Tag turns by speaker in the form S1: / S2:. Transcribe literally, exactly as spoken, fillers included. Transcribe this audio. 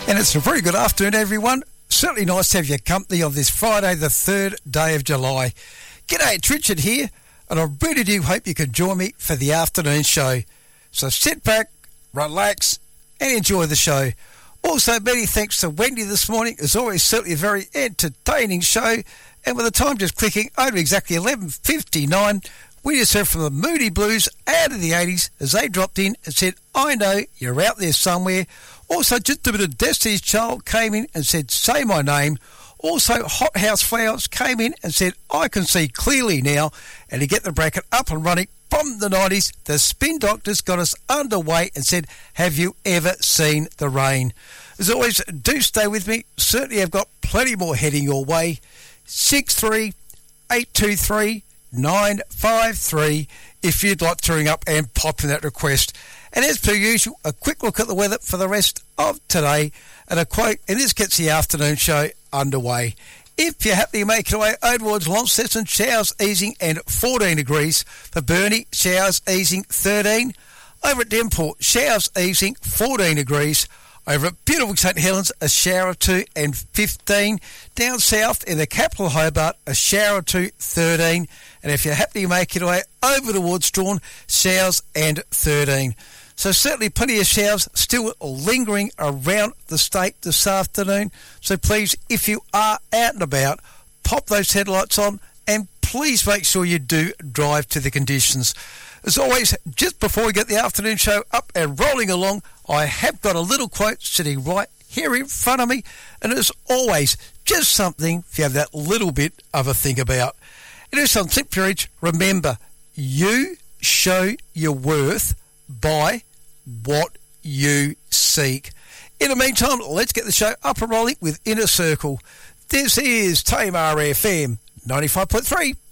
S1: And it's a very good afternoon, everyone. Certainly nice to have your company on this Friday, the third day of July. G'day, it's Richard here, and I really do hope you can join me for the afternoon show. So sit back, relax, and enjoy the show. Also, many thanks to Wendy this morning. As always, certainly a very entertaining show. And with the time just clicking over exactly eleven fifty-nine, we just heard from the Moody Blues out of the eighties as they dropped in and said, I know you're out there somewhere. Also, just a bit of Destiny's Child came in and said, say my name. Also, Hot House Flowers came in and said, I can see clearly now. And to get the bracket up and running from the nineties, the Spin Doctors got us underway and said, have you ever seen the rain? As always, do stay with me. Certainly I've got plenty more heading your way. six three eight two three nine five three if you'd like to ring up and pop in that request. And as per usual, a quick look at the weather for the rest of today and a quote, and this gets the afternoon show underway. If you're happy to make your way over towards Launceston, showers easing and fourteen degrees. For Burnie, showers easing thirteen. Over at Devonport, showers easing fourteen degrees. Over at beautiful St Helens, a shower or two and fifteen. Down south in the capital Hobart, a shower or two, thirteen. And if you're happy to make your way over towards Strawn, showers and thirteen. So certainly plenty of showers still lingering around the state this afternoon. So please, if you are out and about, pop those headlights on and please make sure you do drive to the conditions. As always, just before we get the afternoon show up and rolling along, I have got a little quote sitting right here in front of me. And as always, just something if you have that little bit of a think about. It is on Tip Peerage. Remember, you show your worth by what you seek. In the meantime, let's get the show up and rolling with Inner Circle. This is Tamar F M ninety-five point three.